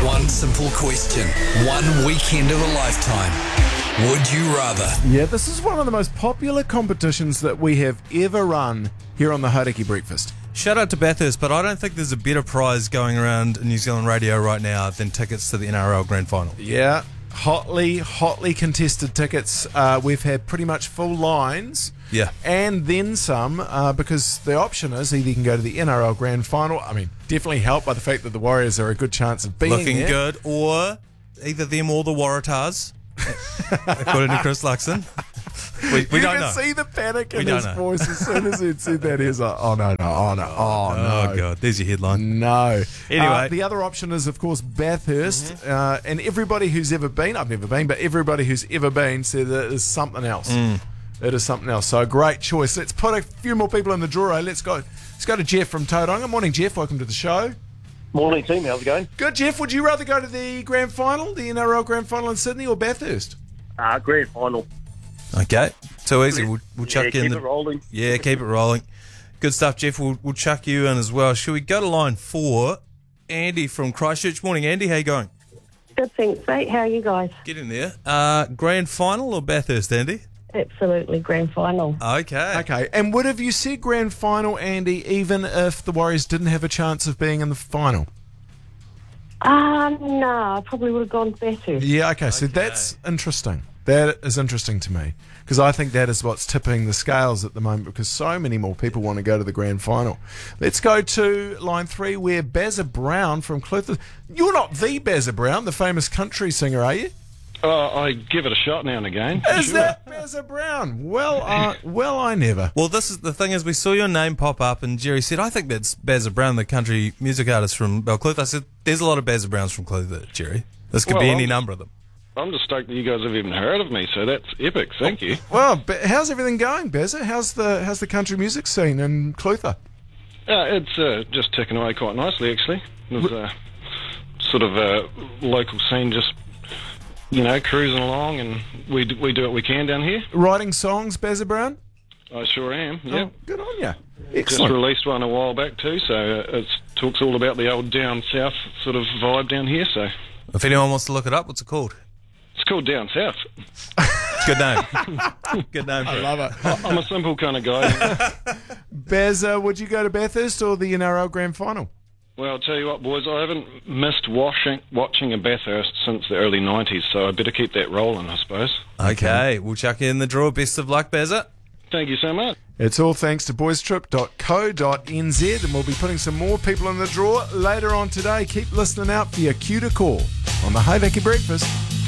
One simple question. One weekend of a lifetime. Would you rather? Yeah, this is one of the most popular competitions that we have ever run here on the Hauraki Breakfast. Shout out to Bathurst, but I don't think there's a better prize going around New Zealand radio right now than tickets to the NRL Grand Final. Yeah, hotly contested tickets. We've had pretty much full lines. Yeah. And then some, because the option is either you can go to the NRL Grand Final. I mean, definitely helped by the fact that the Warriors are a good chance of being Looking there. good, or either them or the Waratahs, according to Chris Luxon. We don't know. You can see the panic in We don't his know. voice as soon as he'd said that. He's like, oh no. Oh, God, there's your headline. No. Anyway. The other option is, of course, Bathurst. And everybody who's ever been, I've never been, but everybody who's ever been said that it is something else. It is something else. So a great choice. Let's put a few more people in the draw. Let's go to Jeff from Tauranga. Morning, Jeff. Welcome to the show. Morning, team. How's it going? Good, Jeff. Would you rather go to the Grand Final, the NRL Grand Final in Sydney, or Bathurst? Grand final. Okay, too easy. We'll chuck you in keep it rolling. Yeah, keep it rolling. Good stuff, Jeff. We'll chuck you in as well. Shall we go to line 4? Andy from Christchurch. Morning, Andy. How you going? Good, thanks, mate. How are you guys? Get in there. Grand Final or Bathurst, Andy? Absolutely, grand final. Okay. Okay. And would have you said Grand Final, Andy, even if the Warriors didn't have a chance of being in the final? No, I probably would have gone better. Yeah, okay. So that's interesting. That is interesting to me because I think that is what's tipping the scales at the moment because so many more people want to go to the Grand Final. Let's go to line 3 where Bazza Brown from Clutha. You're not the Bazza Brown, the famous country singer, are you? I give it a shot now and again. Is that Bazza Brown? Well, I never. Well, this is the thing is we saw your name pop up and Jerry said, I think that's Bazza Brown, the country music artist from Belcluth. I said, there's a lot of Bazza Browns from Clutha, Jerry. This could be any number of them. I'm just stoked that you guys have even heard of me, so that's epic. Thank you. Well, how's everything going, Bazza? How's the country music scene in Clutha? It's just ticking away quite nicely, actually. There's a sort of a local scene just, cruising along, and we do what we can down here. Writing songs, Bazza Brown? I sure am, yeah. Oh, good on you. Just Excellent. released one a while back too, so it talks all about the old down south sort of vibe down here, so... If anyone wants to look it up, what's it called? It's called Down South. Good name. Good name. I love it. I'm a simple kind of guy. Bazza, would you go to Bathurst or the NRL Grand Final? Well, I'll tell you what, boys, I haven't missed watching a Bathurst since the early 90s, so I better keep that rolling, I suppose. Okay, we'll chuck you in the draw. Best of luck, Bazza. Thank you so much. It's all thanks to boystrip.co.nz, and we'll be putting some more people in the draw later on today. Keep listening out for your cue to call on the Hauraki Breakfast.